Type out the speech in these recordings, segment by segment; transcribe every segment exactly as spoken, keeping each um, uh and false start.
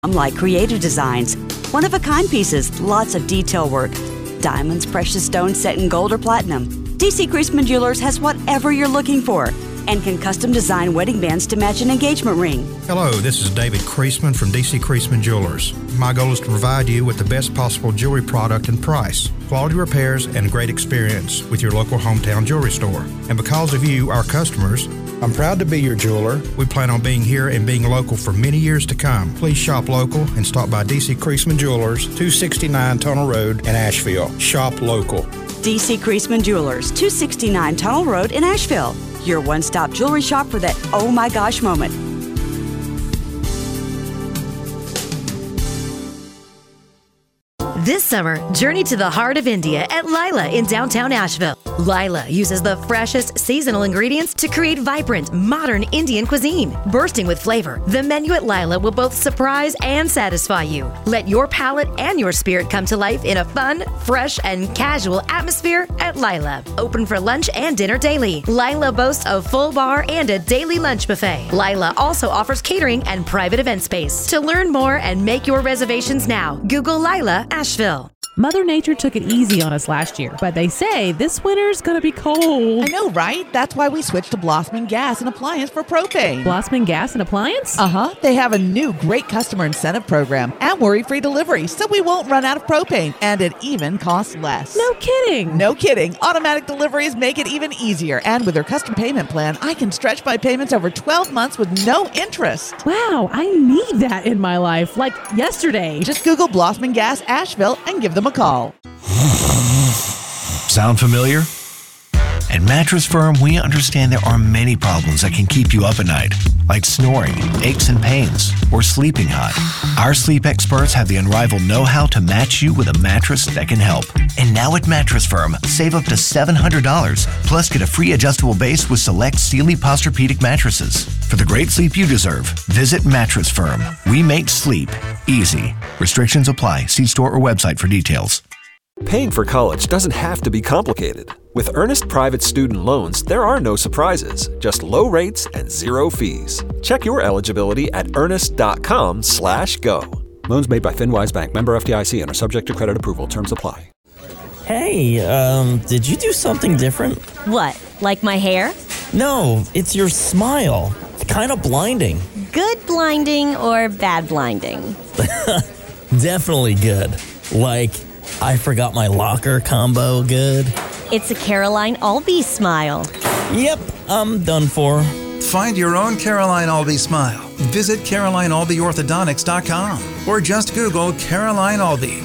Like creative designs, one-of-a-kind pieces, lots of detail work, diamonds, precious stones set in gold or platinum. D C Creasman Jewelers has whatever you're looking for and can custom design wedding bands to match an engagement ring. Hello, this is David Creasman from D C Creasman Jewelers. My goal is to provide you with the best possible jewelry product and price, quality repairs, and a great experience with your local hometown jewelry store. And because of you, our customers, I'm proud to be your jeweler. We plan on being here and being local for many years to come. Please shop local and stop by D C Creasman Jewelers, two sixty-nine Tunnel Road in Asheville. Shop local. D C Creasman Jewelers, two sixty-nine Tunnel Road in Asheville. Your one-stop jewelry shop for that oh my gosh moment. This summer, journey to the heart of India at Lila in downtown Asheville. Lila uses the freshest seasonal ingredients to create vibrant, modern Indian cuisine. Bursting with flavor, the menu at Lila will both surprise and satisfy you. Let your palate and your spirit come to life in a fun, fresh, and casual atmosphere at Lila. Open for lunch and dinner daily. Lila boasts a full bar and a daily lunch buffet. Lila also offers catering and private event space. To learn more and make your reservations now, Google Lila Asheville. Mother Nature took it easy on us last year, but they say this winter's gonna be cold. I know, right? That's why we switched to Blossman Gas and Appliance for propane. Blossman Gas and Appliance? Uh-huh. They have a new great customer incentive program and worry-free delivery, so we won't run out of propane, and it even costs less. No kidding. No kidding. Automatic deliveries make it even easier, and with their custom payment plan, I can stretch my payments over twelve months with no interest. Wow, I need that in my life, like yesterday. Just Google Blossman Gas Asheville and give them a call. Sound familiar? At Mattress Firm, we understand there are many problems that can keep you up at night, like snoring, aches and pains, or sleeping hot. Our sleep experts have the unrivaled know-how to match you with a mattress that can help. And now at Mattress Firm, save up to seven hundred dollars, plus get a free adjustable base with select Sealy Posturepedic mattresses. For the great sleep you deserve, visit Mattress Firm. We make sleep easy. Restrictions apply. See store or website for details. Paying for college doesn't have to be complicated. With Earnest Private Student Loans, there are no surprises, just low rates and zero fees. Check your eligibility at earnest.com slash go. Loans made by FinWise Bank, member F D I C, and are subject to credit approval. Terms apply. Hey, um, did you do something different? What, like my hair? No, it's your smile. It's kind of blinding. Good blinding or bad blinding? Definitely good. Like, I forgot my locker combo good. It's a Caroline Albee smile. Yep, I'm done for. Find your own Caroline Albee smile. Visit Caroline Albee Orthodontics dot com or just Google Caroline Albee.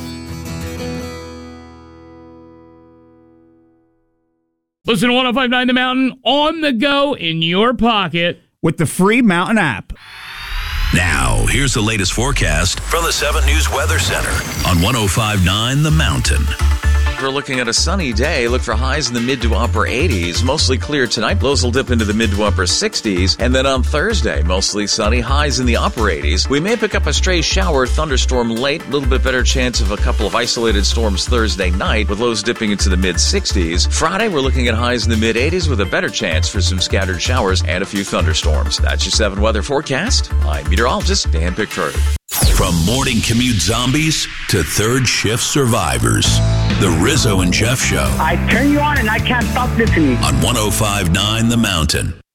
Listen to one oh five point nine The Mountain on the go in your pocket with the free Mountain app. Now, here's the latest forecast from the seven News Weather Center on one oh five point nine The Mountain. We're looking at a sunny day. Look for highs in the mid to upper eighties. Mostly clear tonight. Lows will dip into the mid to upper sixties. And then on Thursday, mostly sunny. Highs in the upper eighties. We may pick up a stray shower, thunderstorm late. A little bit better chance of a couple of isolated storms Thursday night with lows dipping into the mid sixties. Friday, we're looking at highs in the mid eighties with a better chance for some scattered showers and a few thunderstorms. That's your seven weather forecast. I'm meteorologist Dan Pickford. From morning commute zombies to third shift survivors, the Rizzo and Jeff Show. I turn you on and I can't stop listening. On one oh five point nine The Mountain.